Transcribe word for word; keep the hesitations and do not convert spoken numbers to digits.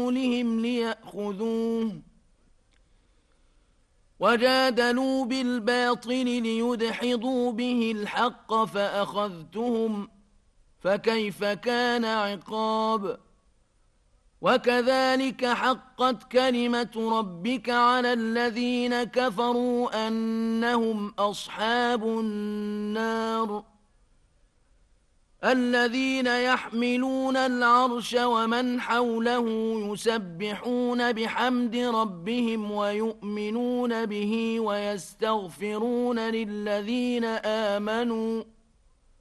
أرجلهم ليأخذوه وجادلوا بالباطل ليدحضوا به الحق فأخذتهم فكيف كان عقاب وكذلك حقت كلمة ربك على الذين كفروا أنهم أصحاب النار الذين يحملون العرش ومن حوله يسبحون بحمد ربهم ويؤمنون به ويستغفرون للذين آمنوا